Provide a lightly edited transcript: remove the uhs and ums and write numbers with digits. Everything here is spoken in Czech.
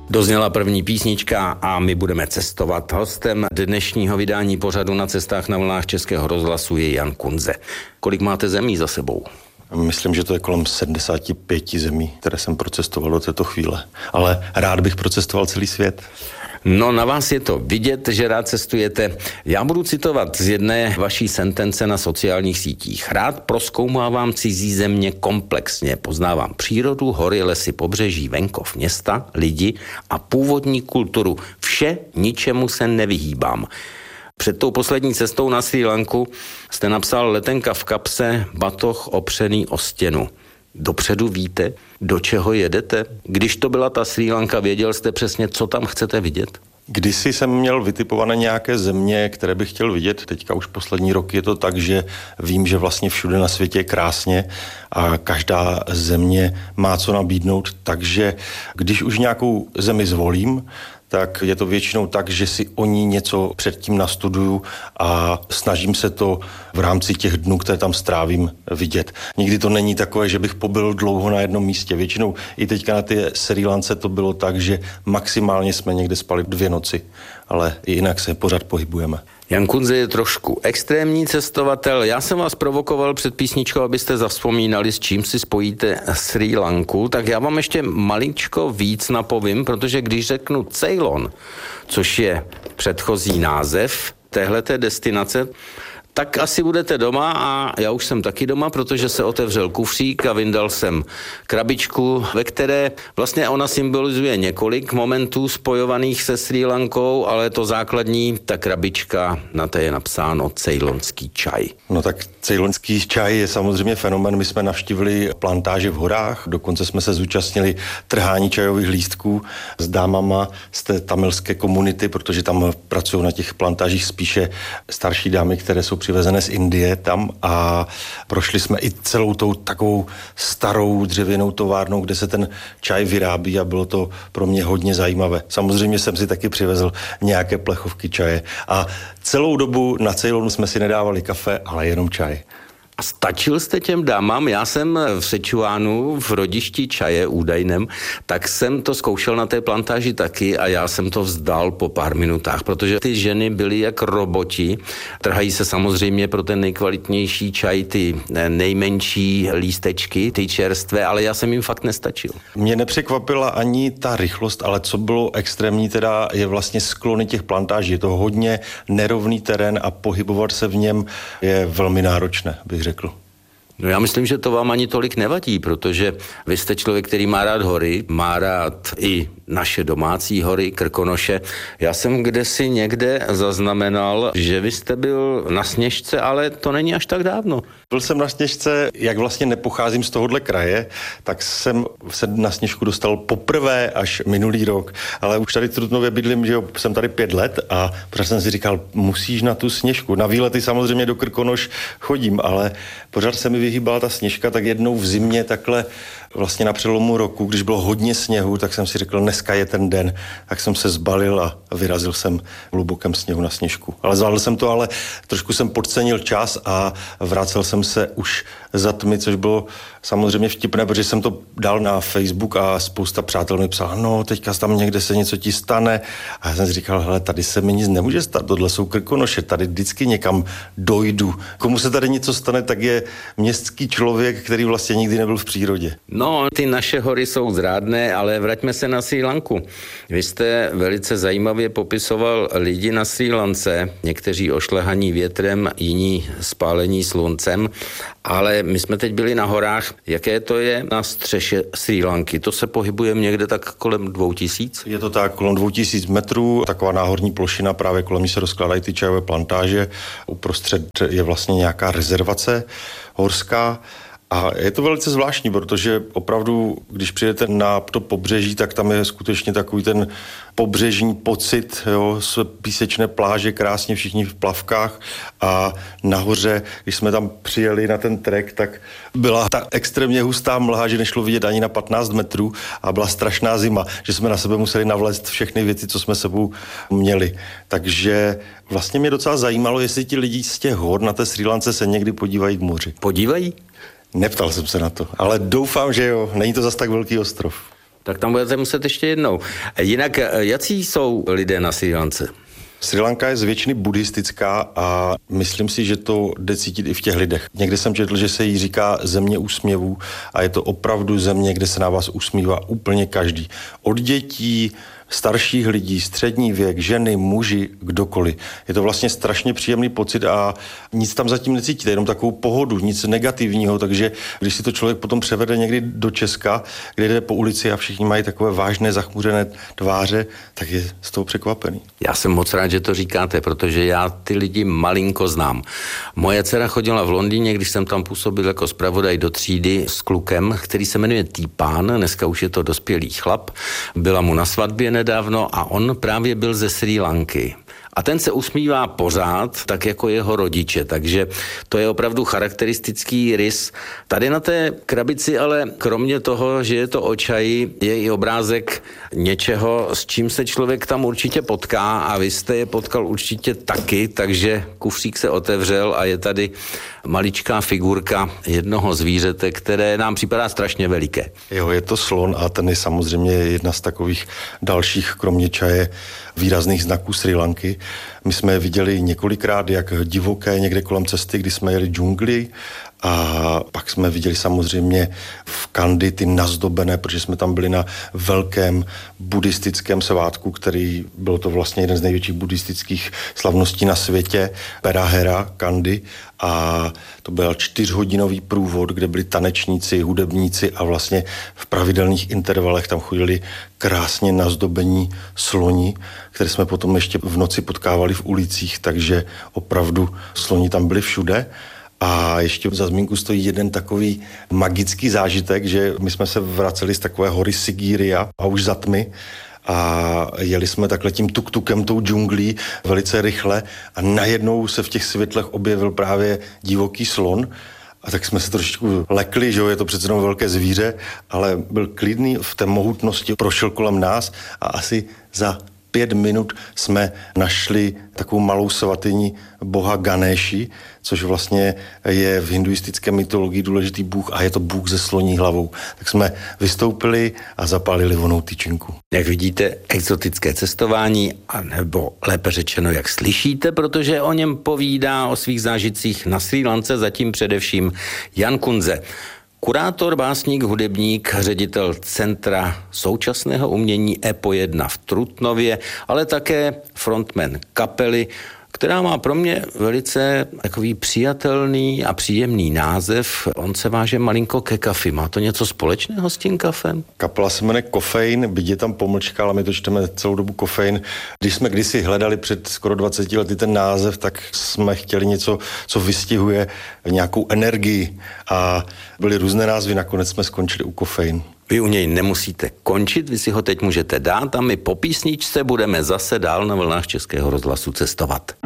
Dozněla první písnička a my budeme cestovat. Hostem dnešního vydání pořadu Na cestách na vlnách Českého rozhlasu je Jan Kunze. Kolik máte zemí za sebou? Myslím, že to je kolem 75 zemí, které jsem procestoval do této chvíle. Ale rád bych procestoval celý svět. No, na vás je to vidět, že rád cestujete. Já budu citovat z jedné vaší sentence na sociálních sítích. Rád prozkoumávám cizí země komplexně. Poznávám přírodu, hory, lesy, pobřeží, venkov, města, lidi a původní kulturu. Vše, ničemu se nevyhýbám. Před tou poslední cestou na Srí Lanku jste napsal letenka v kapse, batoh opřený o stěnu. Dopředu víte, do čeho jedete? Když to byla ta Srí Lanka, věděl jste přesně, co tam chcete vidět? Kdysi jsem měl vytipované nějaké země, které bych chtěl vidět. Teďka už poslední roky je to tak, že vím, že vlastně všude na světě je krásně a každá země má co nabídnout. Takže když už nějakou zemi zvolím, tak je to většinou tak, že si o ní něco předtím nastuduju a snažím se to v rámci těch dnů, které tam strávím, vidět. Nikdy to není takové, že bych pobyl dlouho na jednom místě. Většinou i teďka na té Srí Lance to bylo tak, že maximálně jsme někde spali 2 noci, ale i jinak se pořád pohybujeme. Jan Kunze je trošku extrémní cestovatel. Já jsem vás provokoval před písničkou, abyste zavzpomínali, s čím si spojíte Srí Lanku, tak já vám ještě maličko víc napovím, protože když řeknu Ceylon, což je předchozí název téhleté destinace, tak asi budete doma a já už jsem taky doma, protože se otevřel kufřík a vyndal jsem krabičku, ve které vlastně ona symbolizuje několik momentů spojovaných se Srí Lankou, ale to základní, ta krabička, na té je napsáno ceylonský čaj. No tak ceylonský čaj je samozřejmě fenomén. My jsme navštívili plantáže v horách, dokonce jsme se zúčastnili trhání čajových lístků s dámama z té tamilské komunity, protože tam pracují na těch plantážích spíše starší dámy, které jsou přivezené z Indie tam a prošli jsme i celou tou takovou starou dřevěnou továrnou, kde se ten čaj vyrábí a bylo to pro mě hodně zajímavé. Samozřejmě jsem si taky přivezl nějaké plechovky čaje a celou dobu na Ceylonu jsme si nedávali kafe, ale jenom čaj. A stačil jste těm dámám? Já jsem v Sečuánu, v rodišti čaje údajném, tak jsem to zkoušel na té plantáži taky a já jsem to vzdal po pár minutách, protože ty ženy byly jak roboti. Trhají se samozřejmě pro ten nejkvalitnější čaj ty nejmenší lístečky, ty čerstvé, ale já jsem jim fakt nestačil. Mě nepřekvapila ani ta rychlost, ale co bylo extrémní teda je vlastně sklony těch plantáží. Je to hodně nerovný terén a pohybovat se v něm je velmi náročné, bych řekl. No já myslím, že to vám ani tolik nevadí, protože vy jste člověk, který má rád hory, má rád i naše domácí hory, Krkonoše. Já jsem kdesi někde zaznamenal, že vy jste byl na Sněžce, ale to není až tak dávno. Byl jsem na Sněžce, jak vlastně nepocházím z tohohle kraje, tak jsem se na Sněžku dostal poprvé až minulý rok, ale už tady v Trutnově bydlím, že jsem tady 5 let a pořád jsem si říkal, musíš na tu Sněžku. Na výlety samozřejmě do Krkonoš chodím, ale pořád se mi vyhýbala ta Sněžka, tak jednou v zimě takhle vlastně na přelomu roku, když bylo hodně sněhu, tak jsem si řekl, dneska je ten den, tak jsem se zbalil a vyrazil jsem v hlubokém sněhu na Sněžku. Ale zvládl jsem to, ale trošku jsem podcenil čas a vrácel jsem se už za tmy, což bylo samozřejmě vtipné, protože jsem to dal na Facebook a spousta přátel mi psala, no teďka tam někde se něco ti stane. A já jsem si říkal, hele, tady se mi nic nemůže stát, tohle jsou Krkonoše, tady vždycky někam dojdu. Komu se tady něco stane, tak je městský člověk, který vlastně nikdy nebyl v přírodě. No, ty naše hory jsou zrádné, ale vraťme se na Srí Lanku. Vy jste velice zajímavě popisoval lidi na Srí Lance, někteří ošlehaní větrem, jiní spálení sluncem, ale my jsme teď byli na horách. Jaké to je na střeše Srí Lanky? To se pohybujeme někde tak kolem 2000? Je to tak kolem 2000 metrů, taková náhorní plošina, právě kolem ní se rozkládají ty čajové plantáže. Uprostřed je vlastně nějaká rezervace horská. A je to velice zvláštní, protože opravdu, když přijdete na to pobřeží, tak tam je skutečně takový ten pobřežní pocit, jo, z písečné pláže, krásně všichni v plavkách a nahoře, když jsme tam přijeli na ten trek, tak byla ta extrémně hustá mlha, že nešlo vidět ani na 15 metrů a byla strašná zima, že jsme na sebe museli navléct všechny věci, co jsme sebou měli. Takže vlastně mě docela zajímalo, jestli ti lidi z těch hor na té Srí Lance se někdy podívají k moři. Podívají? Neptal jsem se na to, ale doufám, že jo, není to zas tak velký ostrov. Tak tam budete muset ještě jednou. Jinak, jací jsou lidé na Srí Lance? Srí Lanka je z většiny buddhistická a myslím si, že to jde cítit i v těch lidech. Někdy jsem četl, že se jí říká země úsměvů a je to opravdu země, kde se na vás usmívá úplně každý. Od dětí, starších lidí, střední věk, ženy, muži, kdokoliv. Je to vlastně strašně příjemný pocit a nic tam zatím necítíte, jenom takovou pohodu, nic negativního, takže když si to člověk potom převede někdy do Česka, kde jde po ulici a všichni mají takové vážné, zachmuřené tváře, tak je z toho překvapený. Já jsem moc rád, že to říkáte, protože já ty lidi malinko znám. Moje dcera chodila v Londýně, když jsem tam působil jako zpravodaj do třídy s klukem, který se jmenuje Týpán, dneska už je to dospělý chlap, byla mu na svatbě nedávno a on právě byl ze Srí Lanky. A ten se usmívá pořád, tak jako jeho rodiče, takže to je opravdu charakteristický rys. Tady na té krabici ale kromě toho, že je to o čaji, je i obrázek něčeho, s čím se člověk tam určitě potká a vy jste je potkal určitě taky, takže kufřík se otevřel a je tady maličká figurka jednoho zvířete, které nám připadá strašně veliké. Jo, je to slon a ten je samozřejmě jedna z takových dalších, kromě čaje, výrazných znaků Srí Lanky. My jsme je viděli několikrát, jak divoké někde kolem cesty, kdy jsme jeli džungli a pak jsme viděli samozřejmě v Kandy ty nazdobené, protože jsme tam byli na velkém buddhistickém svátku, který byl to vlastně jeden z největších buddhistických slavností na světě, Perahera Kandy a to byl 4hodinový průvod, kde byli tanečníci, hudebníci a vlastně v pravidelných intervalech tam chodili krásně nazdobení sloni, které jsme potom ještě v noci potkávali v ulicích, takže opravdu sloni tam byli všude. A ještě za zmínku stojí jeden takový magický zážitek, že my jsme se vraceli z takové hory Sigíria a už za tmy a jeli jsme takhle tím tuk-tukem, tou džunglí velice rychle a najednou se v těch světlech objevil právě divoký slon. A tak jsme se trošičku lekli, že jo, je to přece jenom velké zvíře, ale byl klidný v té mohutnosti, prošel kolem nás a asi za 5 minut jsme našli takovou malou svatyni boha Ganeši, což vlastně je v hinduistické mytologii důležitý bůh a je to bůh se sloní hlavou. Tak jsme vystoupili a zapálili vonou tyčinku. Jak vidíte, exotické cestování, nebo lépe řečeno, jak slyšíte, protože o něm povídá o svých zážitcích na Srí Lance zatím především Jan Kunze. Kurátor, básník, hudebník, ředitel Centra současného umění EPO 1 v Trutnově, ale také frontman kapely, která má pro mě velice takový přijatelný a příjemný název. On se váže malinko ke kafi. Má to něco společného s tím kafem? Kapela se jmenuje Kofein, byť je tam pomlčka, ale my to čteme celou dobu Kofein. Když jsme kdysi hledali před skoro 20 lety ten název, tak jsme chtěli něco, co vystihuje nějakou energii a byly různé názvy, nakonec jsme skončili u Kofein. Vy u něj nemusíte končit, vy si ho teď můžete dát a my po písničce budeme zase dál na vlnách Českého rozhlasu cestovat.